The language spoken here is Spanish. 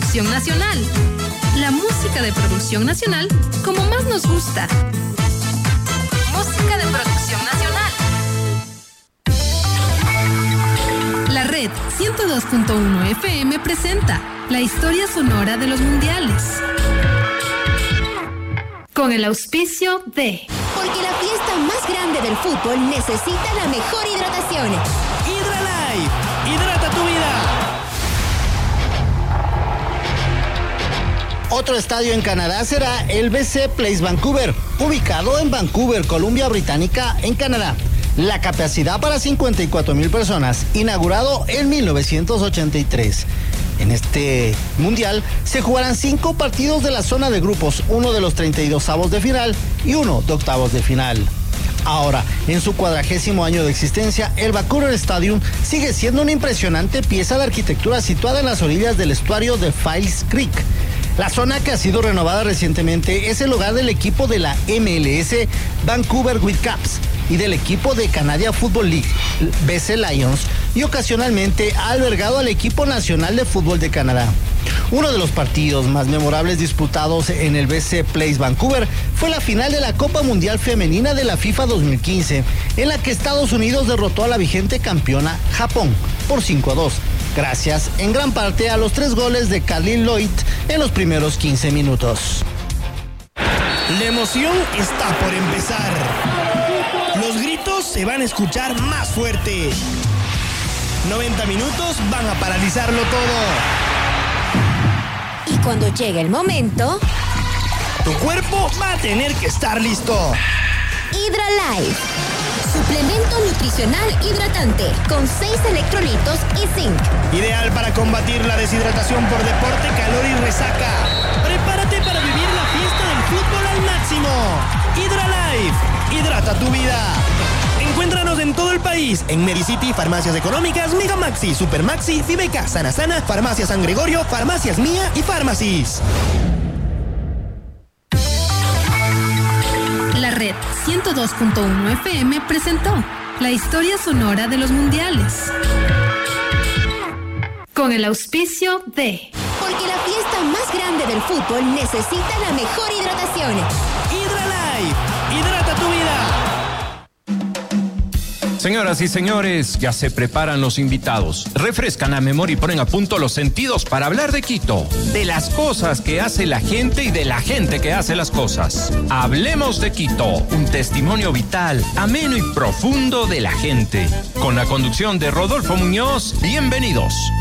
producción nacional. La música de producción nacional como más nos gusta. Música de producción nacional. La Red 102.1 FM presenta la historia sonora de los mundiales. Con el auspicio de... Porque la fiesta más grande del fútbol necesita la mejor hidratación. Hidralife, hidrata tu vida. Otro estadio en Canadá será el BC Place Vancouver, ubicado en Vancouver, Columbia Británica, en Canadá. La capacidad para 54,000 personas, inaugurado en 1983. En este mundial se jugarán 5 partidos de la zona de grupos, uno de los 32avos de final y uno de octavos de final. Ahora, en su 40º año de existencia, el Vancouver Stadium sigue siendo una impresionante pieza de arquitectura situada en las orillas del estuario de False Creek. La zona, que ha sido renovada recientemente, es el hogar del equipo de la MLS Vancouver Whitecaps y del equipo de Canadian Football League, BC Lions, y ocasionalmente ha albergado al equipo nacional de fútbol de Canadá. Uno de los partidos más memorables disputados en el BC Place Vancouver fue la final de la Copa Mundial Femenina de la FIFA 2015, en la que Estados Unidos derrotó a la vigente campeona Japón por 5-2, gracias en gran parte a los 3 goles de Carlin Lloyd en los primeros 15 minutos. La emoción está por empezar. Los gritos se van a escuchar más fuerte. 90 minutos van a paralizarlo todo. Y cuando llegue el momento, tu cuerpo va a tener que estar listo. Hidralife, suplemento nutricional hidratante con 6 electrolitos y zinc. Ideal para combatir la deshidratación por deporte, calor y resaca. Prepárate para vivir la fiesta del fútbol al máximo. Hidralife, hidrata tu vida. Encuéntranos en todo el país, en Medicity, Farmacias Económicas, Mega Maxi, Super Maxi, Fibeca, Sana Sana, Farmacia San Gregorio, Farmacias Mía y Farmacis. La Red 102.1 FM presentó la historia sonora de los mundiales. Con el auspicio de... Porque la fiesta más grande del fútbol necesita la mejor hidratación. Hidralife, hidrata tu vida. Señoras y señores, ya se preparan los invitados. Refrescan la memoria y ponen a punto los sentidos para hablar de Quito, de las cosas que hace la gente y de la gente que hace las cosas. Hablemos de Quito, un testimonio vital, ameno y profundo de la gente. Con la conducción de Rodolfo Muñoz, bienvenidos.